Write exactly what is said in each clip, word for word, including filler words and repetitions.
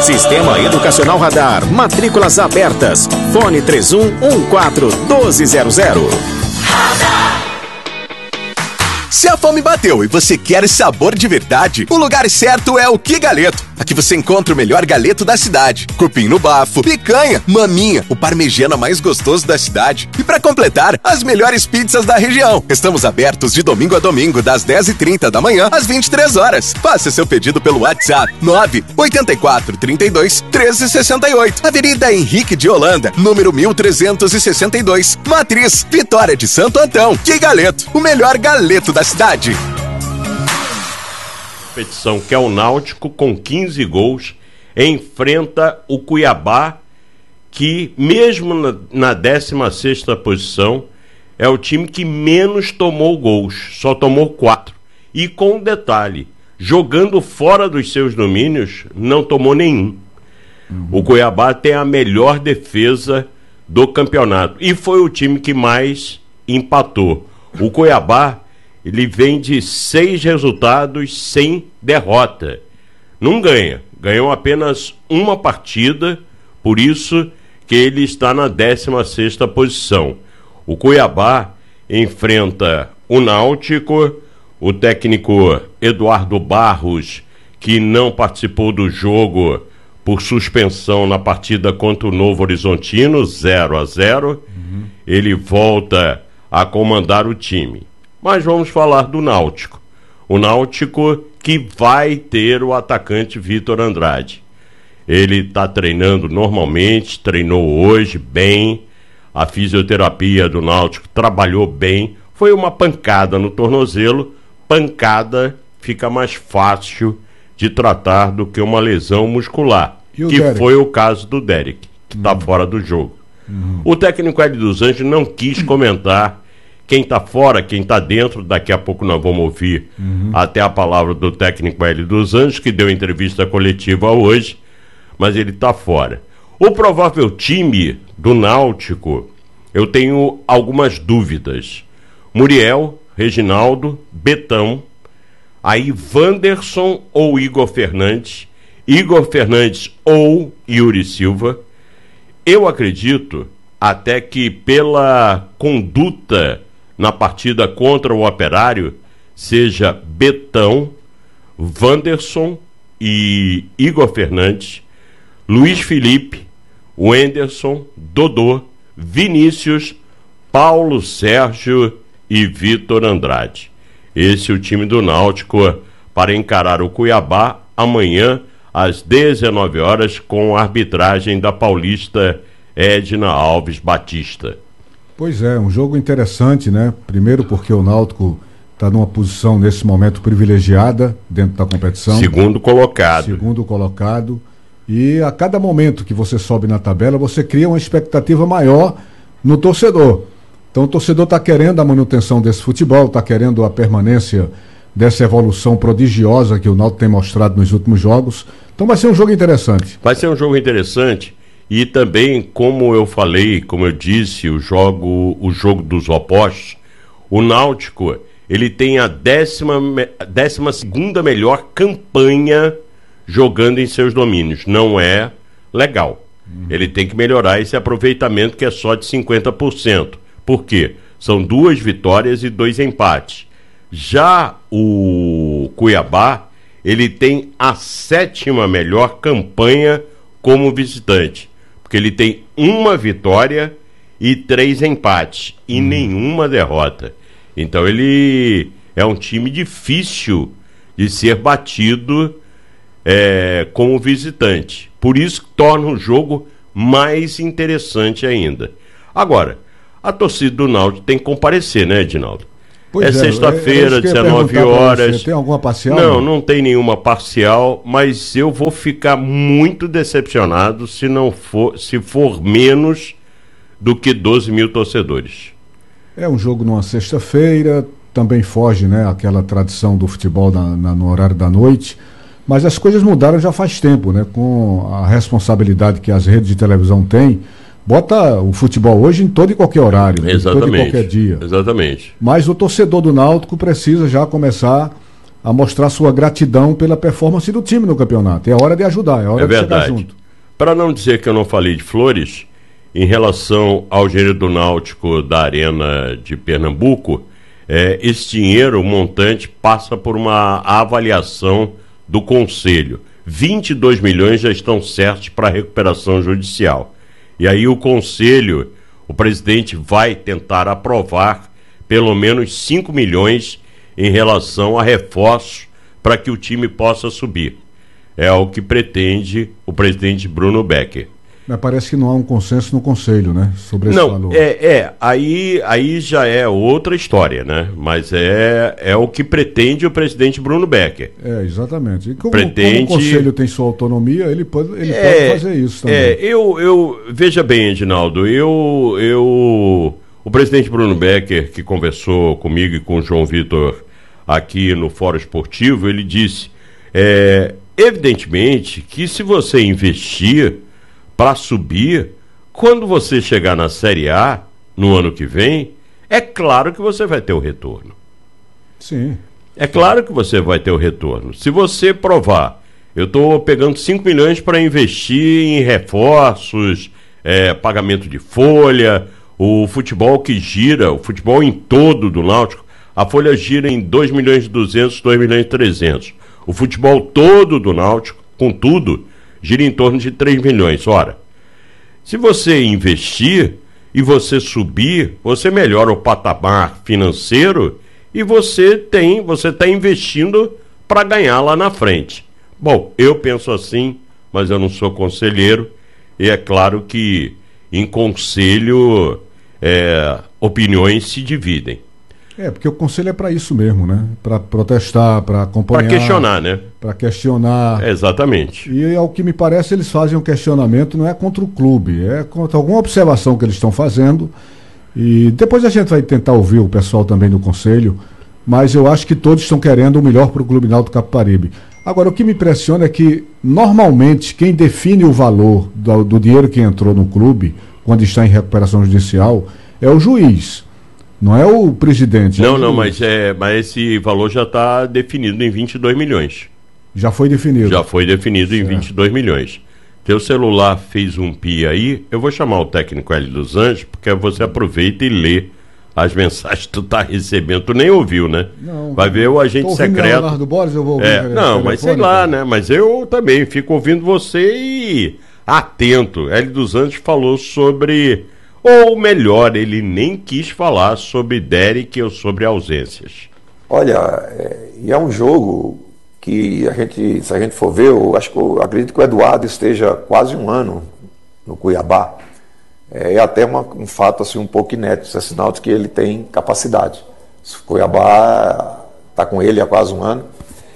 Sistema Educacional Radar, matrículas abertas. Fone três um um quatro um dois zero zero. Se a fome bateu e você quer sabor de verdade, o lugar certo é o Que Galeto. Aqui você encontra o melhor galeto da cidade. Cupim no bafo, picanha, maminha, o parmegiana mais gostoso da cidade. E para completar, as melhores pizzas da região. Estamos abertos de domingo a domingo, das dez e trinta da manhã às vinte e três horas. Faça seu pedido pelo WhatsApp nove oito quatro, trinta e dois, treze sessenta e oito. Avenida Henrique de Holanda, número mil trezentos e sessenta e dois. Matriz, Vitória de Santo Antão. Que Galeto, o melhor galeto da cidade. Competição que é o Náutico com quinze gols enfrenta o Cuiabá, que mesmo na, na décima sexta posição é o time que menos tomou gols, só tomou quatro, e com um detalhe, jogando fora dos seus domínios não tomou nenhum. Uhum. O Cuiabá tem a melhor defesa do campeonato e foi o time que mais empatou. O Cuiabá, ele vem de seis resultados sem derrota. Não ganha. Ganhou apenas uma partida, por isso que ele está na décima sexta posição. O Cuiabá enfrenta o Náutico, o técnico Eduardo Barros, que não participou do jogo por suspensão na partida contra o Novo Horizontino, zero a zero. Uhum. Ele volta a comandar o time. Mas vamos falar do Náutico. O Náutico que vai ter o atacante Vitor Andrade. Ele está treinando normalmente, treinou hoje bem. A fisioterapia do Náutico trabalhou bem. Foi uma pancada no tornozelo. Pancada fica mais fácil de tratar do que uma lesão muscular. Que Derek? Foi o caso do Derek, que está uhum. fora do jogo. Uhum. O técnico Hélio dos Anjos não quis comentar quem está fora, quem está dentro. Daqui a pouco nós vamos ouvir uhum. até a palavra do técnico Hélio dos Anjos, que deu entrevista coletiva hoje, mas ele está fora. O provável time do Náutico, eu tenho algumas dúvidas. Muriel, Reginaldo, Betão, aí Wanderson ou Igor Fernandes, Igor Fernandes ou Yuri Silva. Eu acredito até que pela conduta na partida contra o Operário, seja Betão, Wanderson e Igor Fernandes, Luiz Felipe, Wenderson, Dodô, Vinícius, Paulo Sérgio e Vitor Andrade. Esse é o time do Náutico para encarar o Cuiabá amanhã às dezenove horas com a arbitragem da paulista Edna Alves Batista. Pois é, um jogo interessante, né? Primeiro porque o Náutico está numa posição nesse momento privilegiada dentro da competição. Segundo colocado. Segundo colocado. E a cada momento que você sobe na tabela, você cria uma expectativa maior no torcedor. Então o torcedor está querendo a manutenção desse futebol, está querendo a permanência dessa evolução prodigiosa que o Náutico tem mostrado nos últimos jogos. Então vai ser um jogo interessante. Vai ser um jogo interessante. E também, como eu falei, como eu disse, o jogo, o jogo dos opostos, o Náutico, ele tem a décima, décima segunda melhor campanha jogando em seus domínios. Não é legal. Hum. Ele tem que melhorar esse aproveitamento que é só de cinquenta por cento. Por quê? São duas vitórias e dois empates. Já o Cuiabá, ele tem a sétima melhor campanha como visitante. Porque ele tem uma vitória e três empates e hum. nenhuma derrota. Então ele é um time difícil de ser batido é, como visitante. Por isso que torna o jogo mais interessante ainda. Agora, a torcida do Náutico tem que comparecer, né, Edinaldo? Pois é, é sexta-feira, dezenove horas. Tem alguma parcial? Não, não tem nenhuma parcial, mas eu vou ficar muito decepcionado se não for, se for menos do que doze mil torcedores. É um jogo numa sexta-feira, também foge, né, aquela tradição do futebol na, na, no horário da noite, mas as coisas mudaram já faz tempo, né, com a responsabilidade que as redes de televisão têm. Bota o futebol hoje em todo e qualquer horário, exatamente, em todo e qualquer dia. Exatamente. Mas o torcedor do Náutico precisa já começar a mostrar sua gratidão pela performance do time no campeonato. É hora de ajudar, é hora é de verdade. chegar junto. Para não dizer que eu não falei de flores, em relação ao dinheiro do Náutico da Arena de Pernambuco, é, esse dinheiro, o montante, passa por uma avaliação do Conselho. vinte e dois milhões já estão certos para recuperação judicial. E aí o Conselho, o presidente vai tentar aprovar pelo menos cinco milhões em relação a reforços para que o time possa subir. É o que pretende o presidente Bruno Becker. Mas parece que não há um consenso no Conselho, né? Sobre esse não, valor. É, é aí, aí já é outra história, né? Mas é, é o que pretende o presidente Bruno Becker. É, exatamente. E como, pretende... como o Conselho tem sua autonomia, ele pode, ele é, pode fazer isso também. É, eu, eu, veja bem, Edinaldo, eu, eu, o presidente Bruno Becker, que conversou comigo e com o João Vitor aqui no Fórum Esportivo, ele disse, é, evidentemente, que se você investir para subir, quando você chegar na Série A, no ano que vem, é claro que você vai ter o retorno. Sim. É claro que você vai ter o retorno. Se você provar, eu estou pegando cinco milhões para investir em reforços, é, pagamento de folha, o futebol que gira, o futebol em todo do Náutico, a folha gira em dois milhões e duzentos, dois milhões e trezentos. O futebol todo do Náutico, com tudo, gira em torno de três milhões. Ora, se você investir e você subir, você melhora o patamar financeiro e você tem, você está investindo para ganhar lá na frente. Bom, eu penso assim, mas eu não sou conselheiro e é claro que em conselho é, opiniões se dividem. É, porque o conselho é para isso mesmo, né? Para protestar, para acompanhar. Para questionar, né? Para questionar. É, exatamente. E ao que me parece, eles fazem um questionamento, não é contra o clube, é contra alguma observação que eles estão fazendo. E depois a gente vai tentar ouvir o pessoal também do conselho, mas eu acho que todos estão querendo o melhor para o Clube Náutico Capibaribe. Agora, o que me impressiona é que, normalmente, quem define o valor do, do dinheiro que entrou no clube, quando está em recuperação judicial, é o juiz. Não é o presidente. Não, é o não, mas, é, mas esse valor já está definido em vinte e dois milhões. Já foi definido. Já foi definido certo. Em vinte e dois milhões. Teu celular fez um pi aí, eu vou chamar o técnico Hélio dos Anjos, porque você aproveita e lê as mensagens que tu tá recebendo. Tu nem ouviu, né? Não. Vai ver o agente secreto. Leonardo Borges, eu vou ouvir. É, não, mas sei lá, né? Mas eu também fico ouvindo você e atento. Hélio dos Anjos falou sobre... Ou melhor, ele nem quis falar sobre Derek ou sobre ausências. Olha, é, e é um jogo que a gente, se a gente for ver, eu acho que eu acredito que o Eduardo esteja quase um ano no Cuiabá. É, é até uma, um fato assim, um pouco inédito, isso é sinal de que ele tem capacidade. O Cuiabá está com ele há quase um ano.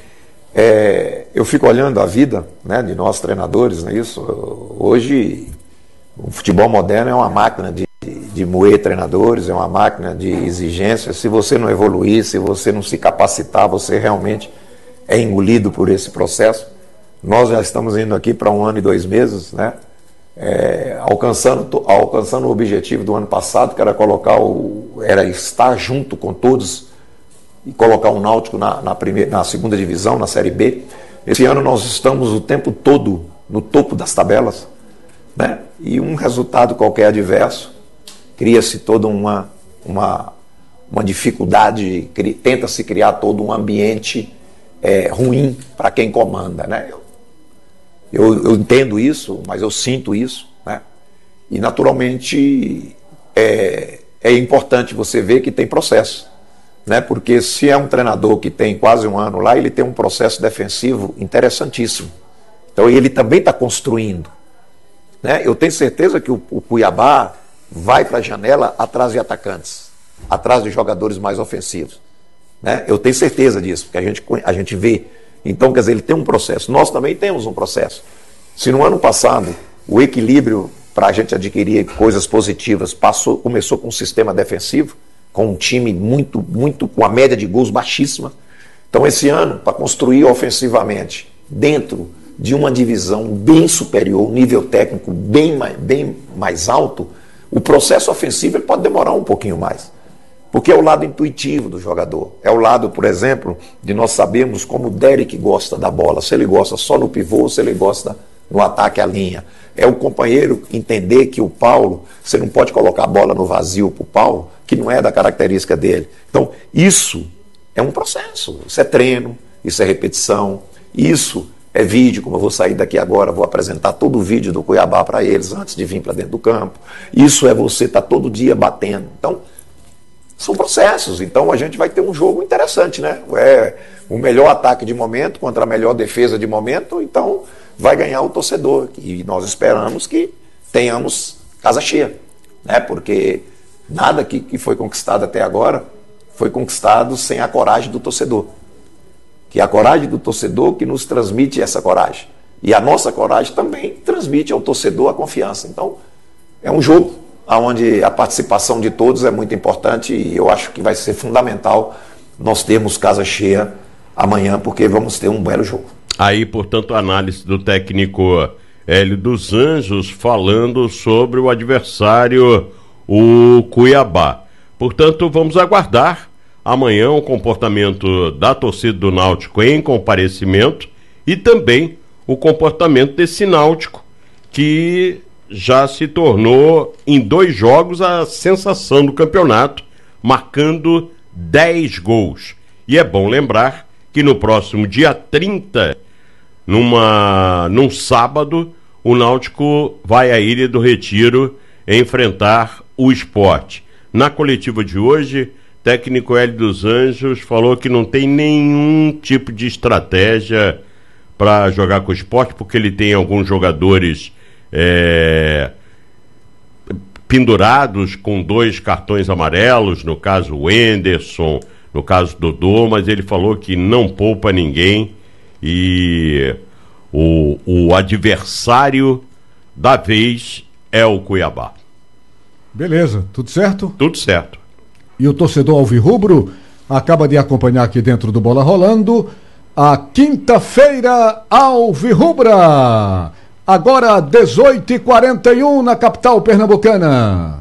É, eu fico olhando a vida, né, de nós treinadores, não é isso? Hoje... O futebol moderno é uma máquina de, de, de moer treinadores, é uma máquina de exigências. Se você não evoluir, se você não se capacitar, você realmente é engolido por esse processo. Nós já estamos indo aqui para um ano e dois meses, né? É, alcançando, alcançando o objetivo do ano passado, que era colocar o, era estar junto com todos e colocar o Náutico na, na, primeira, na segunda divisão, na Série B. Esse ano nós estamos o tempo todo no topo das tabelas, né? E um resultado qualquer adverso, cria-se toda uma, uma, uma dificuldade, cri, tenta-se criar todo um ambiente é, ruim para quem comanda, né? Eu, eu, eu entendo isso, mas eu sinto isso, né? E naturalmente é, é importante você ver que tem processo, né? Porque se é um treinador que tem quase um ano lá, ele tem um processo defensivo interessantíssimo. Então ele também está construindo. Né? Eu tenho certeza que o, o Cuiabá vai para a janela atrás de atacantes, atrás de jogadores mais ofensivos. Né? Eu tenho certeza disso, porque a gente, a gente vê. Então, quer dizer, ele tem um processo. Nós também temos um processo. Se no ano passado o equilíbrio para a gente adquirir coisas positivas passou, começou com um sistema defensivo, com um time muito, muito, com a média de gols baixíssima. Então, esse ano, para construir ofensivamente, dentro de uma divisão bem superior, um nível técnico bem mais, bem mais alto, o processo ofensivo ele pode demorar um pouquinho mais. Porque é o lado intuitivo do jogador. É o lado, por exemplo, de nós sabermos como o Derek gosta da bola. Se ele gosta só no pivô, se ele gosta no ataque à linha. É o companheiro entender que o Paulo, você não pode colocar a bola no vazio para o Paulo, que não é da característica dele. Então, isso é um processo. Isso é treino, isso é repetição, isso é vídeo, como eu vou sair daqui agora, vou apresentar todo o vídeo do Cuiabá para eles antes de vir para dentro do campo. Isso é você estar tá todo dia batendo. Então, são processos. Então, a gente vai ter um jogo interessante, né? É o melhor ataque de momento contra a melhor defesa de momento, então vai ganhar o torcedor. E nós esperamos que tenhamos casa cheia, né? Porque nada que, que foi conquistado até agora foi conquistado sem a coragem do torcedor. Que é a coragem do torcedor que nos transmite essa coragem. E a nossa coragem também transmite ao torcedor a confiança. Então, é um jogo onde a participação de todos é muito importante e eu acho que vai ser fundamental nós termos casa cheia amanhã, porque vamos ter um belo jogo. Aí, portanto, a análise do técnico Hélio dos Anjos falando sobre o adversário, o Cuiabá. Portanto, vamos aguardar amanhã o comportamento da torcida do Náutico em comparecimento e também o comportamento desse Náutico que já se tornou em dois jogos a sensação do campeonato, marcando dez gols. E é bom lembrar que no próximo dia trinta, numa, num sábado, o Náutico vai à Ilha do Retiro enfrentar o Sport. Na coletiva de hoje, técnico Hélio dos Anjos falou que não tem nenhum tipo de estratégia para jogar com o Sport, porque ele tem alguns jogadores é, pendurados com dois cartões amarelos, no caso o Enderson, no caso do Dodô, mas ele falou que não poupa ninguém e o, o adversário da vez é o Cuiabá. Beleza, tudo certo? Tudo certo. E o torcedor alvirrubro acaba de acompanhar aqui dentro do Bola Rolando a quinta-feira alvirrubra. Agora dezoito e quarenta e um na capital pernambucana.